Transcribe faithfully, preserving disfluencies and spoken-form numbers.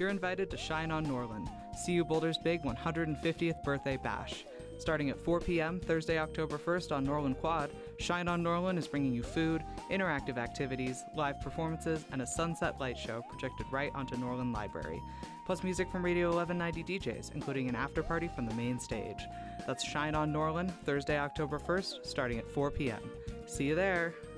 you're invited to Shine on Norland, C U Boulder's big one hundred fiftieth birthday bash. Starting at four p.m. Thursday, October first on Norland Quad, Shine on Norland is bringing you food, interactive activities, live performances, and a sunset light show projected right onto Norland Library. Plus music from Radio eleven ninety D Js, including an after-party from the main stage. That's Shine on Norland, Thursday, October first, starting at four p.m. See you there!